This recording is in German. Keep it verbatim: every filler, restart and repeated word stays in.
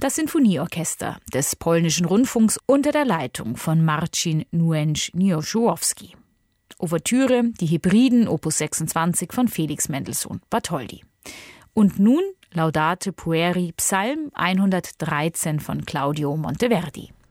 Das Sinfonieorchester des polnischen Rundfunks unter der Leitung von Marcin Nuęcz-Niesiołowski. Ouvertüre, die Hebriden, Opus sechsundzwanzig von Felix Mendelssohn Bartholdy. Und nun Laudate Pueri, Psalm hundertdreizehn von Claudio Monteverdi.